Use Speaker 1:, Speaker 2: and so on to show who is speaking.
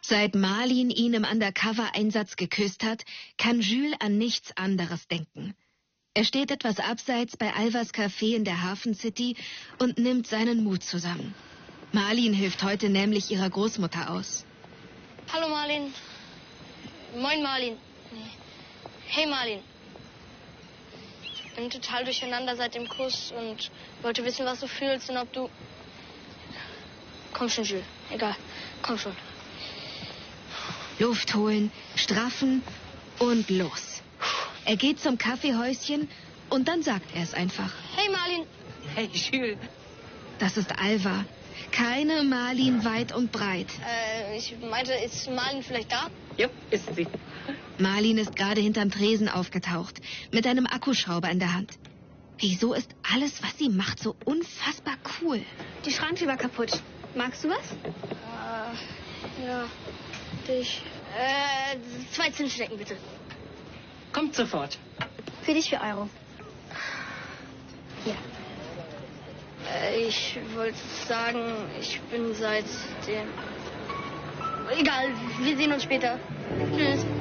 Speaker 1: Seit Marlin ihn im Undercover-Einsatz geküsst hat, kann Jules an nichts anderes denken. Er steht etwas abseits bei Alvas Café in der Hafen City und nimmt seinen Mut zusammen. Marlin hilft heute nämlich ihrer Großmutter aus.
Speaker 2: Hallo Marlin. Moin Marlin. Nee. Hey Marlin. Ich bin total durcheinander seit dem Kuss und wollte wissen, was du fühlst und ob du... Komm schon, Jules. Egal. Komm schon.
Speaker 1: Luft holen, straffen und los. Er geht zum Kaffeehäuschen und dann sagt er es einfach.
Speaker 2: Hey Marlin.
Speaker 3: Hey Jules.
Speaker 1: Das ist Alva. Keine Marlin weit und breit.
Speaker 2: Ich meinte, ist Marlin vielleicht da?
Speaker 3: Ja, ist sie.
Speaker 1: Marlin ist gerade hinterm Tresen aufgetaucht, mit einem Akkuschrauber in der Hand. Wieso ist alles, was sie macht, so unfassbar cool?
Speaker 4: Die Schranktür war kaputt. Magst du was?
Speaker 2: Ja. Dich. 2 Zimtschnecken, bitte.
Speaker 3: Kommt sofort.
Speaker 4: Für dich 4 Euro. Hier.
Speaker 2: Ich wollte sagen, ich bin seit dem... Egal, wir sehen uns später. Tschüss.